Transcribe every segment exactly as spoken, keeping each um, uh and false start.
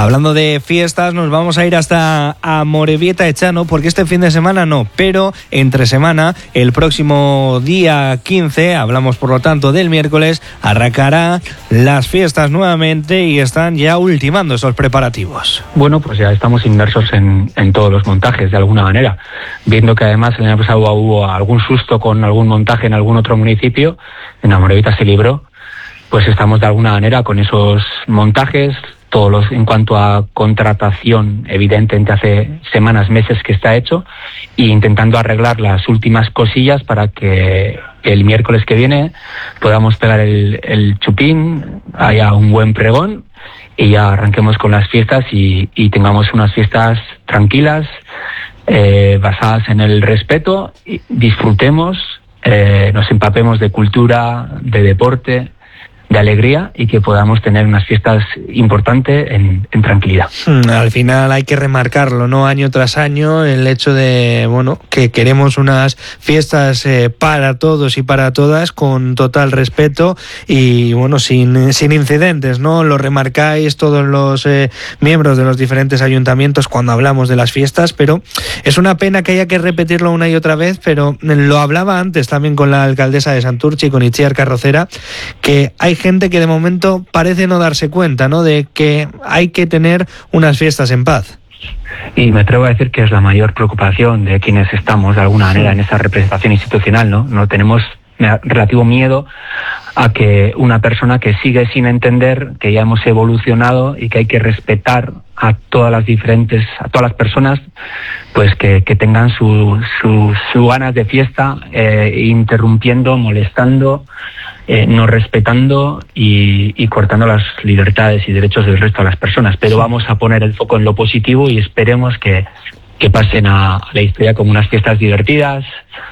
Hablando de fiestas, nos vamos a ir hasta Amorebieta Echano, porque este fin de semana no, pero entre semana, el próximo día quince, hablamos por lo tanto del miércoles, arrancará las fiestas nuevamente y están ya ultimando esos preparativos. Bueno, pues ya estamos inmersos en, en todos los montajes, de alguna manera, viendo que además el año pasado hubo algún susto con algún montaje en algún otro municipio, en Amorebieta se libró, pues estamos de alguna manera con esos montajes. Todos los, en cuanto a contratación, evidentemente hace semanas, meses que está hecho, e intentando arreglar las últimas cosillas para que el miércoles que viene podamos pegar el, el chupín, haya un buen pregón y ya arranquemos con las fiestas y, y tengamos unas fiestas tranquilas, eh, basadas en el respeto, y disfrutemos, eh, nos empapemos de cultura, de deporte, de alegría y que podamos tener unas fiestas importantes en, en tranquilidad. Al final hay que remarcarlo, ¿no? Año tras año, el hecho de, bueno, que queremos unas fiestas eh, para todos y para todas con total respeto y, bueno, sin, sin incidentes, ¿no? Lo remarcáis todos los eh, miembros de los diferentes ayuntamientos cuando hablamos de las fiestas, pero es una pena que haya que repetirlo una y otra vez, pero lo hablaba antes también con la alcaldesa de Santurtzi, con Itziar Carrocera, que hay gente que de momento parece no darse cuenta, ¿no?, de que hay que tener unas fiestas en paz. Y me atrevo a decir que es la mayor preocupación de quienes estamos de alguna manera en esa representación institucional, ¿no? No tenemos relativo miedo a que una persona que sigue sin entender que ya hemos evolucionado y que hay que respetar a todas las diferentes, a todas las personas, pues que, que tengan su, su, su ganas de fiesta, eh, interrumpiendo, molestando, eh, no respetando y, y cortando las libertades y derechos del resto de las personas. Pero vamos a poner el foco en lo positivo y esperemos que, que pasen a, a la historia como unas fiestas divertidas,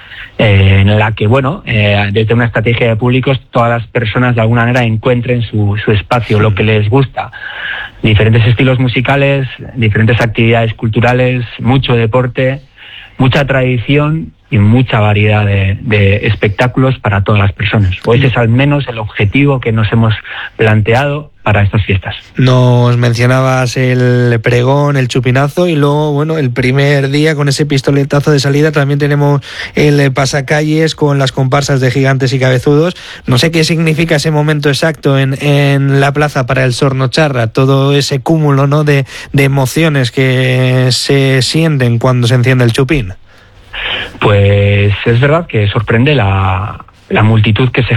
Eh, en la que, bueno, eh, desde una estrategia de públicos todas las personas de alguna manera encuentren su, su espacio, lo que les gusta. Diferentes estilos musicales, diferentes actividades culturales, mucho deporte, mucha tradición y mucha variedad de, de espectáculos para todas las personas. O ese es al menos el objetivo que nos hemos planteado para estas fiestas. Nos mencionabas el pregón, el chupinazo y luego, bueno, el primer día con ese pistoletazo de salida también tenemos el pasacalles con las comparsas de gigantes y cabezudos. No sé qué significa ese momento exacto en, en la plaza para el Sornocharra, todo ese cúmulo, ¿no?, de, de emociones que se sienten cuando se enciende el chupín. Pues es verdad que sorprende la, la multitud que se